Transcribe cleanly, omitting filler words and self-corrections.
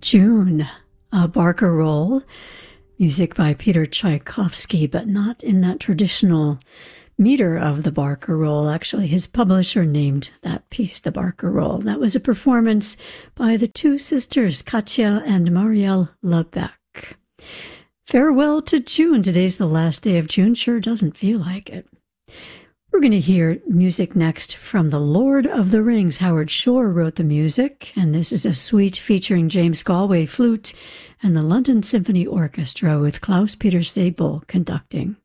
June, a barcarolle, music by Peter Tchaikovsky, but not in that traditional meter of the barcarolle. Actually, his publisher named that piece the barcarolle. That was a performance by the two sisters, Katya and Marielle Lebec. Farewell to June. Today's the last day of June. Sure doesn't feel like it. We're going to hear music next from The Lord of the Rings. Howard Shore wrote the music, and this is a suite featuring James Galway flute and the London Symphony Orchestra with Klaus Peter Sabel conducting.